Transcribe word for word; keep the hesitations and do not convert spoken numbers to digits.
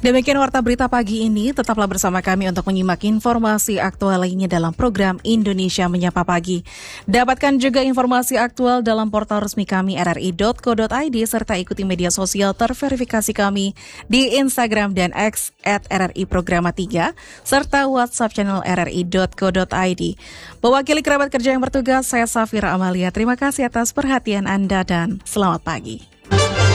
Demikian Warta Berita pagi ini, tetaplah bersama kami untuk menyimak informasi aktual lainnya dalam program Indonesia Menyapa Pagi. Dapatkan juga informasi aktual dalam portal resmi kami r r i dot co dot i d serta ikuti media sosial terverifikasi kami di Instagram dan X at r r i programa tiga serta WhatsApp channel r r i dot co dot i d. Mewakili kerabat kerja yang bertugas, saya Safira Amalia. Terima kasih atas perhatian Anda dan selamat pagi.